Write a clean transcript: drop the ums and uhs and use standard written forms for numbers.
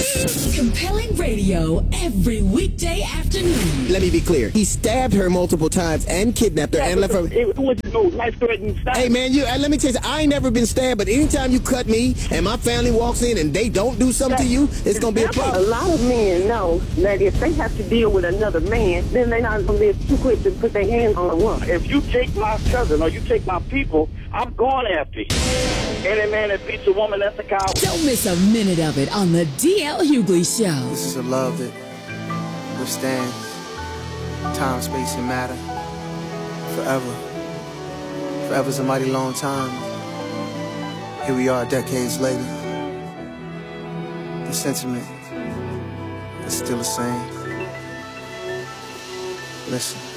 Compelling radio every weekday afternoon. Let me be clear. He stabbed her multiple times and kidnapped her and left her. It was no life-threatening stuff. Hey, man, let me tell you, I ain't never been stabbed, but anytime you cut me and my family walks in and they don't do something to you, it's going to be a problem. A lot of men know that if they have to deal with another man, then they're not going to be too quick to put their hands on a woman. If you take my cousin or you take my people, I'm going after you. Any man that beats a woman, that's a coward. Don't miss a minute of it on the D.L. Hughley Show. This is a love that withstands time, space, and matter forever. Forever's a mighty long time. Here we are decades later. The sentiment is still the same. Listen.